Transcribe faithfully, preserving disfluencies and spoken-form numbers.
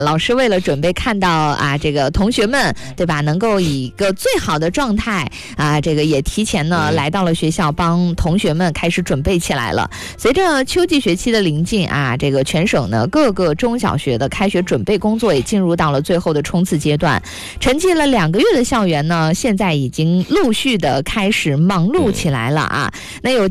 老师为了准备看到啊这个同学们对吧能够以一个最好的状态啊，这个也提前呢来到了学校，帮同学们开始准备起来了。随着秋季学期的临近啊，这个全省呢各个中小学的开学准备工作也进入到了最后的冲刺阶段。沉寂了两个月的校园呢，现在已经陆续的开始忙碌起来了啊。那有